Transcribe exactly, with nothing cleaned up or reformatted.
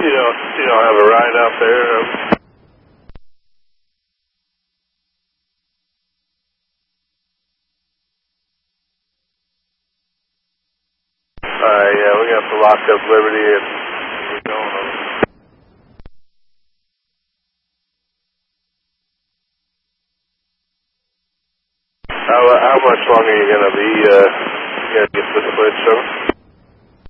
You don't, you don't have a ride out there? Uh, yeah, we got the locked up Liberty and we're going on. How, how much longer are you going to be, uh, you going to get this switch over?